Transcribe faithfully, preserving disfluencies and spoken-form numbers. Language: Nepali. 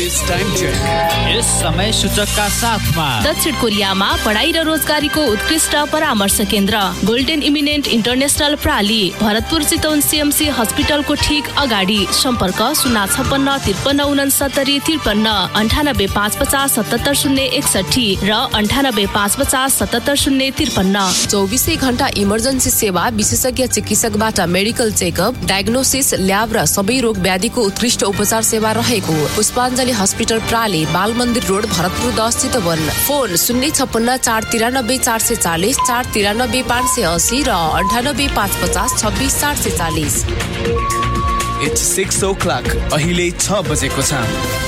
It's time check. यस समय सूचकका साथमा दक्षिण कोरियामा पढाइ र रोजगारीको उत्कृष्ट परामर्श केन्द्र golden eminent international प्राली Bharatpur Chitwan CMC हस्पिटलको ठिक अगाडि। सम्पर्क शून्य छप्पन्न त्रिपन्न उनसत्तरी त्रिपन्न अन्ठानब्बे पाँच पचास सतहत्तर शून्य एकसठी र अन्ठानब्बे पाँच पचास सतहत्तर शून्य त्रिपन्न। चौबिसै घण्टा इमर्जेन्सी सेवा, विशेषज्ञ चिकित्सकबाट मेडिकल चेकअप, डायग्नोसिस, ल्याब र सबै रोग व्याधिको उत्कृष्ट उपचार सेवा रहेको पुष्पाञ्जली हस्पिटल प्राली, बाल मन्दिर रोड, भरतपुर दस चितवन। फोन शून्य छप्पन्न चार तिरानब्बे चार सय चालिस, चार तिरानब्बे पाँच सय असी र अन्ठानब्बे पाँच पचास छब्बिस चार सय चालिस। It's six o'clock. अहिले छ बजेको छ।